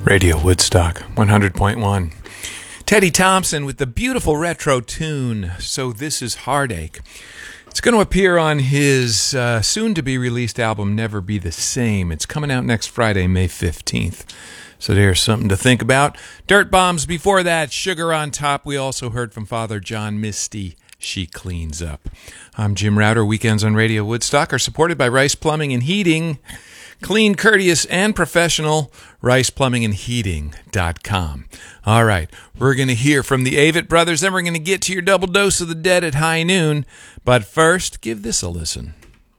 Radio Woodstock 100.1. Teddy Thompson with the beautiful retro tune, So This Is Heartache. It's going to appear on his soon-to-be-released album, Never Be the Same. It's coming out next Friday, May 15th. So there's something to think about. Dirt Bombs before that, Sugar on Top. We also heard from Father John Misty, She Cleans Up. I'm Jim Router. Weekends on Radio Woodstock are supported by Rice Plumbing and Heating. Clean, courteous, and professional, riceplumbingandheating.com. All right, we're going to hear from the Avett Brothers, then we're going to get to your double dose of the dead at high noon. But first, give this a listen.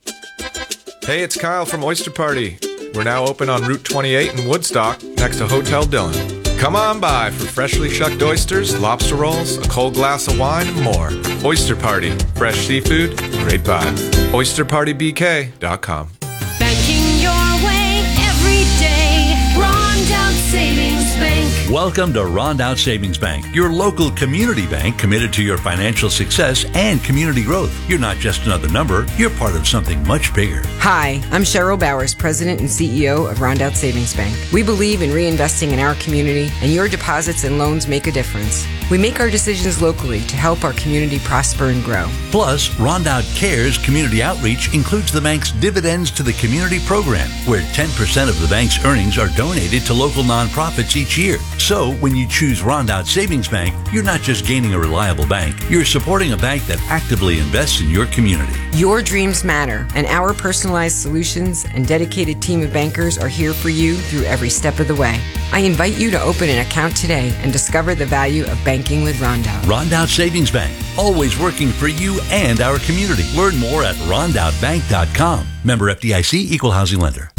Hey, it's Kyle from Oyster Party. We're now open on Route 28 in Woodstock, next to Hotel Dillon. Come on by for freshly shucked oysters, lobster rolls, a cold glass of wine, and more. Oyster Party. Fresh seafood, great vibes. OysterPartyBK.com. Banking your way every day. Rondout Savings Bank. Welcome to Rondout Savings Bank, your local community bank committed to your financial success and community growth. You're not just another number, you're part of something much bigger. Hi, I'm Cheryl Bowers, President and CEO of Rondout Savings Bank. We believe in reinvesting in our community, and your deposits and loans make a difference. We make our decisions locally to help our community prosper and grow. Plus, Rondout Cares community outreach includes the bank's Dividends to the Community program, where 10% of the bank's earnings are donated to local nonprofits each year. So, when you choose Rondout Savings Bank, you're not just gaining a reliable bank, you're supporting a bank that actively invests in your community. Your dreams matter, and our personalized solutions and dedicated team of bankers are here for you through every step of the way. I invite you to open an account today and discover the value of banking with Rondout. Rondout Savings Bank, always working for you and our community. Learn more at rondoutbank.com. Member FDIC, Equal Housing Lender.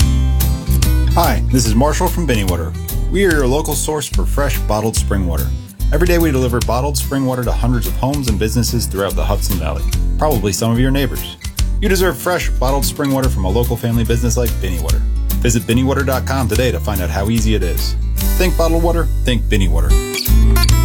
Hi, this is Marshall from Binnywater. We are your local source for fresh, bottled spring water. Every day we deliver bottled spring water to hundreds of homes and businesses throughout the Hudson Valley, probably some of your neighbors. You deserve fresh, bottled spring water from a local family business like Binnywater. Visit binnywater.com today to find out how easy it is. Think bottled water, think Binnywater.